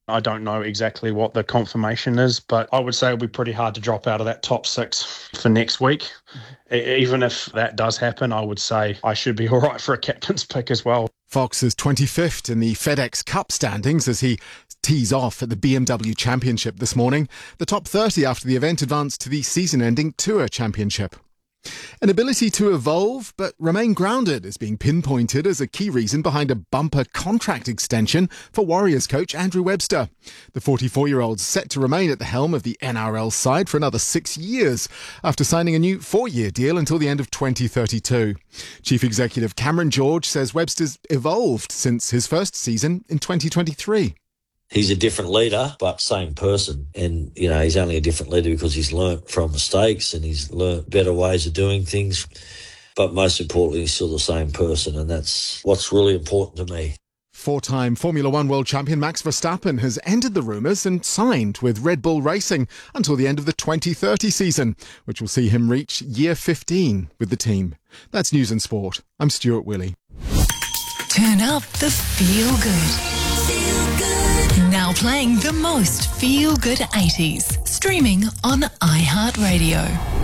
I don't know exactly what the confirmation is, but I would say it'll be pretty hard to drop out of that top 6 for next week. Even if that does happen, I would say I should be all right for a captain's pick as well. Fox is 25th in the FedEx Cup standings as he tees off at the BMW Championship this morning. The top 30 after the event advanced to the season-ending Tour Championship. An ability to evolve but remain grounded is being pinpointed as a key reason behind a bumper contract extension for Warriors coach Andrew Webster. The 44-year-old's set to remain at the helm of the NRL side for another 6 years after signing a new 4-year deal until the end of 2032. Chief Executive Cameron George says Webster's evolved since his first season in 2023. He's a different leader, but same person. And, he's only a different leader because he's learnt from mistakes and he's learnt better ways of doing things. But most importantly, he's still the same person, and that's what's really important to me. 4-time Formula One world champion Max Verstappen has ended the rumours and signed with Red Bull Racing until the end of the 2030 season, which will see him reach year 15 with the team. That's News and Sport. I'm Stuart Willey. Turn up the feel good. Now playing the most feel-good 80s. Streaming on iHeartRadio.